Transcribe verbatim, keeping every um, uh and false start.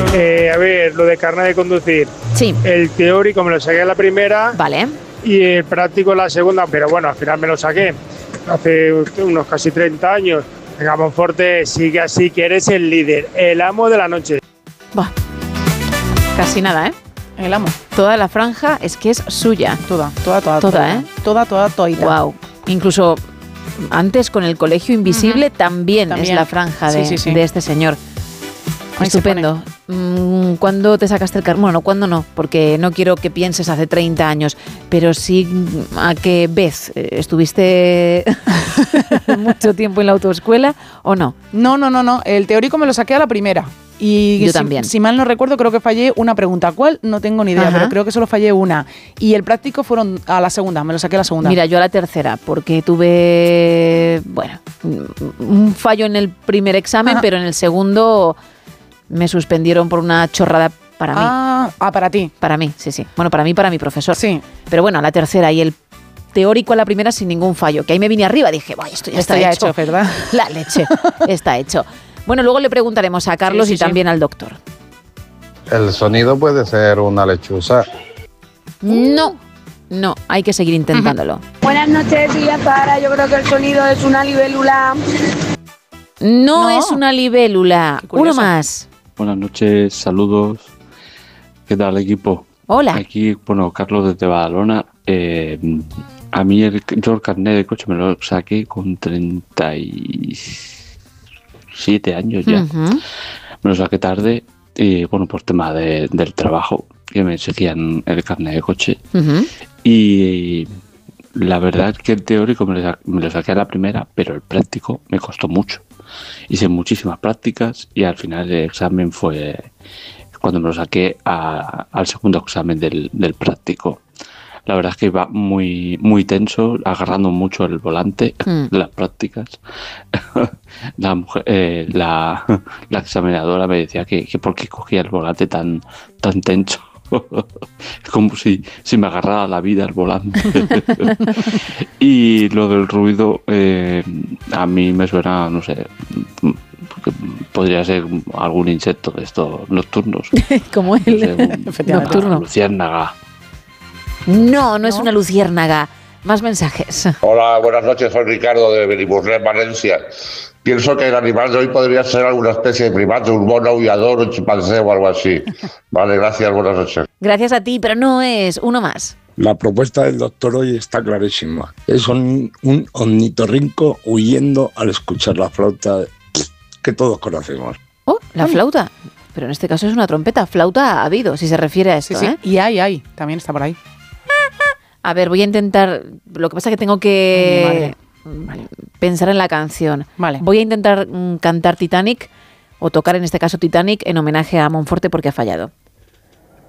Eh, a ver, lo de carnet de conducir. Sí. El teórico me lo saqué en la primera. Vale. Y el práctico en la segunda, pero bueno, al final me lo saqué hace unos casi treinta años. Venga, Monforte, sigue así, que eres el líder, el amo de la noche. Buah. Casi nada, ¿eh? El amo. Toda la franja es que es suya. Toda, toda, toda. Toda, ¿eh? Toda, toda, toda. Wow. Incluso antes con el Colegio Invisible uh-huh. también, también es la franja de, sí, sí, sí. de este señor. Ahí estupendo. ¿Cuándo te sacaste el carnet? Bueno, no, ¿cuándo no? Porque no quiero que pienses hace treinta años, pero sí a qué vez estuviste mucho tiempo en la autoescuela o no. No, no, no, no. El teórico me lo saqué a la primera. Y yo si, también. Si mal no recuerdo, creo que fallé una pregunta. ¿Cuál? No tengo ni idea, Ajá. pero creo que solo fallé una. Y el práctico fueron a la segunda, me lo saqué a la segunda. Mira, yo a la tercera, porque tuve, bueno, un fallo en el primer examen, Ajá. pero en el segundo me suspendieron por una chorrada para mí. Ah, ah, para ti. Para mí, sí, sí. Bueno, para mí, para mi profesor. Sí. Pero bueno, a la tercera y el teórico a la primera sin ningún fallo. Que ahí me vine arriba, dije, bueno, esto ya esto está ya hecho. hecho, ¿verdad? La leche, está hecho. Bueno, luego le preguntaremos a Carlos sí, sí, y también sí. al doctor. ¿El sonido puede ser una lechuza? No, no, hay que seguir intentándolo. Uh-huh. Buenas noches, tía Sara. Yo creo que el sonido es una libélula. No, no. es una libélula. Uno más. Buenas noches, saludos. ¿Qué tal, equipo? Hola. Aquí, bueno, Carlos desde Badalona. Eh, a mí el, yo el carnet de coche me lo saqué con treinta y siete años ya. Uh-huh. Me lo saqué tarde y, bueno, por tema de, del trabajo, que me exigían el carnet de coche. Uh-huh. Y la verdad es que el teórico me lo, sa- me lo saqué a la primera, pero el práctico me costó mucho. Hice muchísimas prácticas y al final el examen fue cuando me lo saqué a, al segundo examen del, del práctico. La verdad es que iba muy muy tenso, agarrando mucho el volante mm. de las prácticas. La, mujer, eh, la, la examinadora me decía que, que por qué cogía el volante tan, tan tenso. Es como si, si me agarrara la vida el volante. Y lo del ruido, eh, a mí me suena, no sé, podría ser algún insecto de estos nocturnos. Como el no sé, un, nocturno. Luciérnaga. No, no es una luciérnaga. Más mensajes. Hola, buenas noches. Soy Ricardo de Beniburré, Valencia. Pienso que el animal de hoy podría ser alguna especie de primate, un mono aullador, un chimpancé o algo así. Vale, gracias, buenas noches. Gracias a ti, pero no es. Uno más. La propuesta del doctor hoy está clarísima. Es un, un ornitorrinco huyendo al escuchar la flauta que todos conocemos. Oh, la Ay. flauta. Pero en este caso es una trompeta. Flauta ha habido, si se refiere a esto. Sí, sí. ¿eh? Y hay, hay. También está por ahí. A ver, voy a intentar. Lo que pasa es que tengo que vale. pensar en la canción. Vale. Voy a intentar mm, cantar Titanic, o tocar en este caso Titanic, en homenaje a Monforte porque ha fallado.